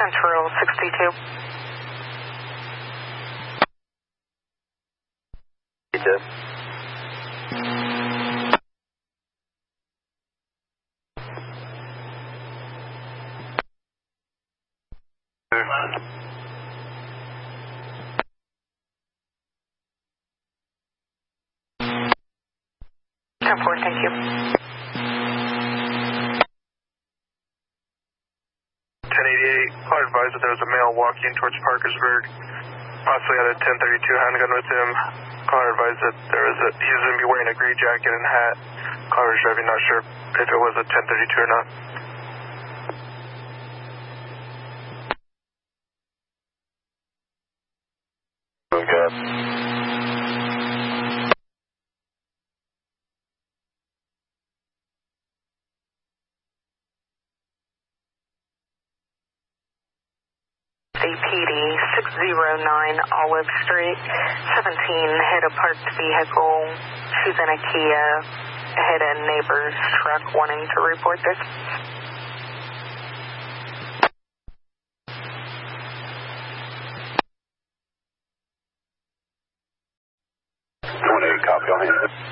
Central 62. Thank you. 1088, I advised that there was a male walking towards Parkersburg, possibly had a 1032 handgun with him. Caller advised that he was going to be wearing a gray jacket and hat. Caller was driving, not sure if it was a 1032 or not. Okay. CPD 609 Olive Street, 17 hit a parked vehicle. She's in a Kia, hit a neighbor's truck, wanting to report this. 28, copy on hand.